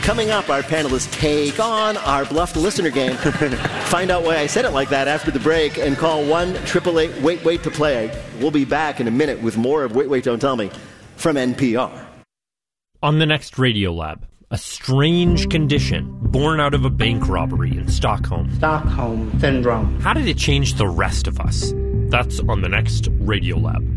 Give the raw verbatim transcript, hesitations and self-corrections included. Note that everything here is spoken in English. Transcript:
Coming up, our panelists take on our bluffed listener game. Find out why I said it like that after the break and call one eight eight eight wait wait to play. We'll be back in a minute with more of Wait, Wait, Don't Tell Me from N P R. On the next Radiolab, a strange condition born out of a bank robbery in Stockholm. Stockholm Syndrome. How did it change the rest of us? That's on the next Radiolab.